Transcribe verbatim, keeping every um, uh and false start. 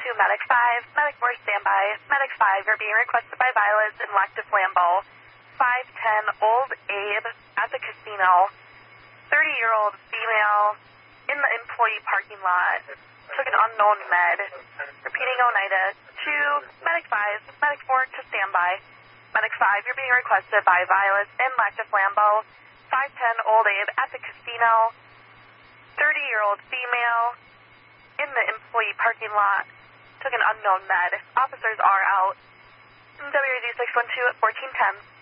to Medic five. Medic four, standby. Medic five, you're being requested by Violets in Lacta Flambeau. five ten, Old Abe at the casino. thirty-year-old female in the employee parking lot. Took an unknown med. Repeating Oneida. two, Medic five. Medic four to standby. Medic five, you're being requested by Violets in Lacta Flambeau. five ten, Old Abe at the casino. thirty-year-old female in the employee parking lot. Took an unknown med. Officers are out. W Z six one two at fourteen ten.